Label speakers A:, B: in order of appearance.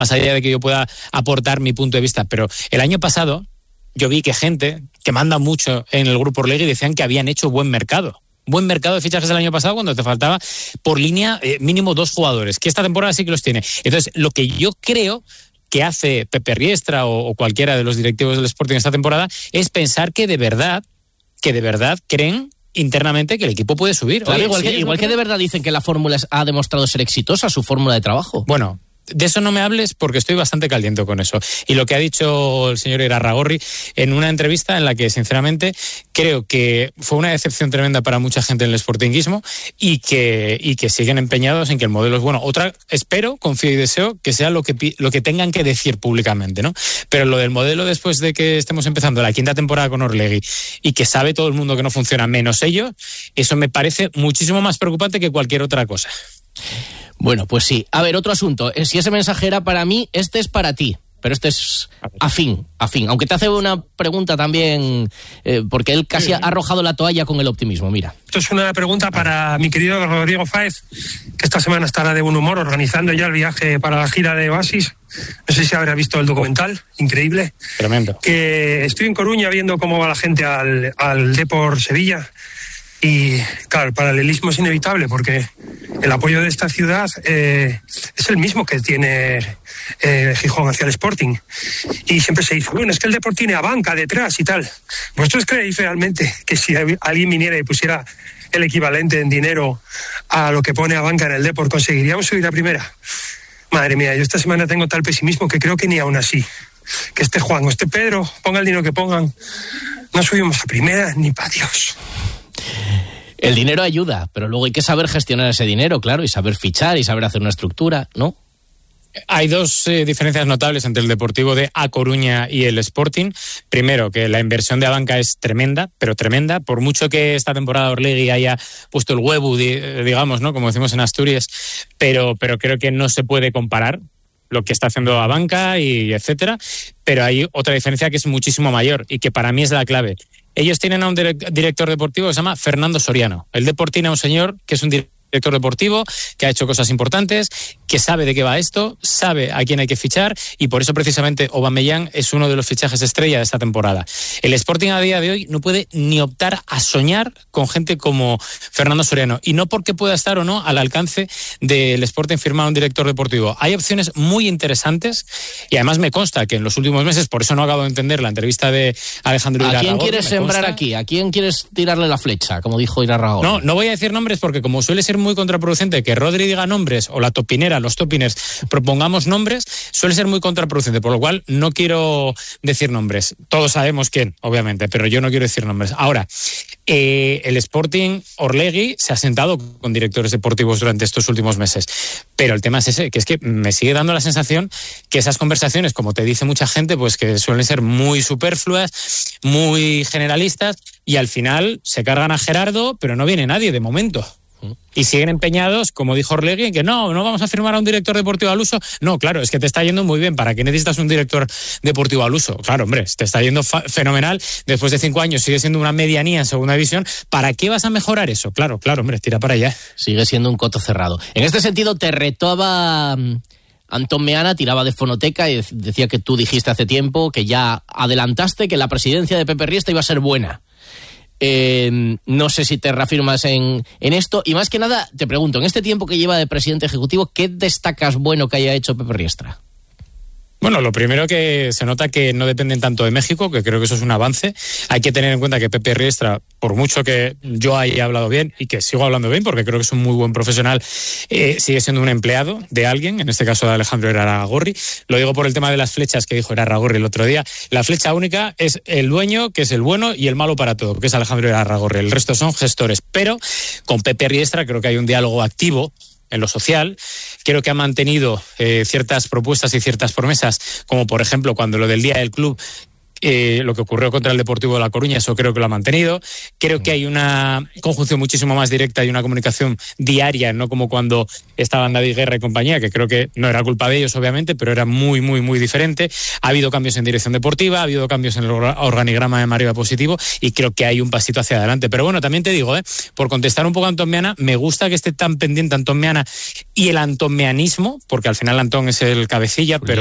A: más allá de que yo pueda aportar mi punto de vista. Pero el año pasado yo vi que gente que manda mucho en el grupo Orlegui decían que habían hecho buen mercado de fichajes el año pasado cuando te faltaba por línea mínimo 2 jugadores, que esta temporada sí que los tiene. Entonces, lo que yo creo que hace Pepe Riestra o cualquiera de los directivos del Sporting esta temporada es pensar que de verdad creen internamente que el equipo puede subir.
B: Claro, igual que de verdad dicen que la fórmula ha demostrado ser exitosa, su fórmula de trabajo.
A: Bueno, de eso no me hables porque estoy bastante caliente con eso. Y lo que ha dicho el señor Irarragorri en una entrevista en la que, sinceramente, creo que fue una decepción tremenda para mucha gente en el sportinguismo y que siguen empeñados en que el modelo es bueno. Espero, confío y deseo que sea lo que tengan que decir públicamente, ¿no? Pero lo del modelo, después de que estemos empezando la 5ª temporada con Orlegui y que sabe todo el mundo que no funciona menos ellos, eso me parece muchísimo más preocupante que cualquier otra cosa.
B: Bueno, pues sí. A ver, otro asunto. Si ese mensaje era para mí, este es para ti. Pero este es afín. Aunque te hace una pregunta también, porque él casi ha arrojado la toalla con el optimismo. Mira.
C: Esto es una pregunta para mi querido Rodrigo Fáez, que esta semana estará de buen humor organizando ya el viaje para la gira de Oasis. No sé si habrá visto el documental, increíble.
A: Tremendo.
C: Que estoy en Coruña viendo cómo va la gente al Depor Sevilla. Y claro, el paralelismo es inevitable porque el apoyo de esta ciudad es el mismo que tiene Gijón hacia el Sporting. Y siempre se dice, bueno, es que el Depor tiene a banca detrás y tal. ¿Vosotros creéis realmente que si alguien viniera y pusiera el equivalente en dinero a lo que pone a banca en el Depor, conseguiríamos subir a primera? Madre mía, yo esta semana tengo tal pesimismo que creo que ni aún así. Que este Juan o este Pedro, ponga el dinero que pongan, no subimos a primera ni para Dios.
B: El dinero ayuda, pero luego hay que saber gestionar ese dinero, claro, y saber fichar y saber hacer una estructura, ¿no?
A: Hay dos diferencias notables entre el Deportivo de A Coruña y el Sporting. Primero, que la inversión de Abanca es tremenda, pero tremenda. Por mucho que esta temporada Orlegui haya puesto el huevo, digamos, ¿no? Como decimos en Asturias, pero creo que no se puede comparar lo que está haciendo Abanca y etcétera. Pero hay otra diferencia que es muchísimo mayor y que para mí es la clave. Ellos tienen a un director deportivo que se llama Fernando Soriano. El Depor tiene a un señor que es un director deportivo, que ha hecho cosas importantes, que sabe de qué va esto, sabe a quién hay que fichar y por eso precisamente Aubameyang es uno de los fichajes estrella de esta temporada. El Sporting a día de hoy no puede ni optar a soñar con gente como Fernando Soriano y no porque pueda estar o no al alcance del Sporting firmar un director deportivo. Hay opciones muy interesantes y además me consta que en los últimos meses, por eso no acabo de entender la entrevista de Alejandro Irarragorri.
B: ¿A quién quieres sembrar aquí? ¿A quién quieres tirarle la flecha, como dijo Irarragorri?
A: No voy a decir nombres porque como suele ser muy contraproducente que Rodri diga nombres o la topinera, los topiners propongamos nombres, suele ser muy contraproducente, por lo cual no quiero decir nombres. Todos sabemos quién, obviamente, pero yo no quiero decir nombres. Ahora, el Sporting Orlegui se ha sentado con directores deportivos durante estos últimos meses, pero el tema es ese, que es que me sigue dando la sensación que esas conversaciones, como te dice mucha gente, pues que suelen ser muy superfluas, muy generalistas y al final se cargan a Gerardo, pero no viene nadie de momento. Y siguen empeñados, como dijo Orlegui, en que no vamos a firmar a un director deportivo al uso. No, claro, es que te está yendo muy bien. ¿Para qué necesitas un director deportivo al uso? Claro, hombre, te está yendo fenomenal. Después de 5 años sigue siendo una medianía en segunda división. ¿Para qué vas a mejorar eso? Claro, hombre, tira para allá.
B: Sigue siendo un coto cerrado. En este sentido, te retaba Antón Meana, tiraba de fonoteca y decía que tú dijiste hace tiempo que ya adelantaste que la presidencia de Pepe Riestra iba a ser buena. No sé si te reafirmas en esto y más que nada te pregunto, en este tiempo que lleva de presidente ejecutivo, ¿qué destacas bueno que haya hecho Pepe Riestra?
A: Bueno, lo primero que se nota que no dependen tanto de México, que creo que eso es un avance. Hay que tener en cuenta que Pepe Riestra, por mucho que yo haya hablado bien y que sigo hablando bien porque creo que es un muy buen profesional, sigue siendo un empleado de alguien, en este caso de Alejandro Irarragorri. Lo digo por el tema de las flechas que dijo Irarragorri el otro día. La flecha única es el dueño, que es el bueno y el malo para todo, que es Alejandro Irarragorri. El resto son gestores. Pero con Pepe Riestra creo que hay un diálogo activo en lo social. Creo que ha mantenido ciertas propuestas y ciertas promesas, como por ejemplo cuando lo del Día del Club lo que ocurrió contra el Deportivo de La Coruña, eso creo que lo ha mantenido. Creo que hay una conjunción muchísimo más directa y una comunicación diaria, no como cuando estaban David Guerra y compañía, que creo que no era culpa de ellos, obviamente, pero era muy, muy, muy diferente. Ha habido cambios en dirección deportiva, ha habido cambios en el organigrama de Mariva positivo y creo que hay un pasito hacia adelante. Pero bueno, también te digo, por contestar un poco a Antón Meana, me gusta que esté tan pendiente Antón Meana y el antonmeanismo, porque al final Antón es el cabecilla, pero